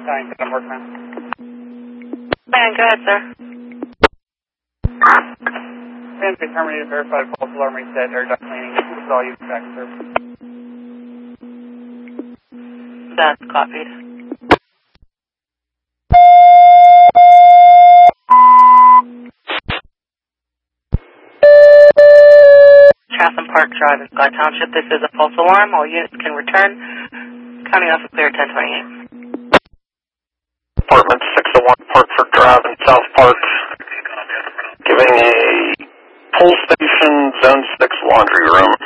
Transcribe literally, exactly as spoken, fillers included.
Dying to work now. Man, go ahead, sir. Fancy terminated, verified false alarm reset, air duct cleaning. This is all you expect, sir. That's copied. Chatham Park Drive in Scott Township. This is a false alarm. All units can return. Counting off a clear ten twenty-eight. Apartment six oh one Parkford Drive in South Park. Giving a pull station, zone six laundry room.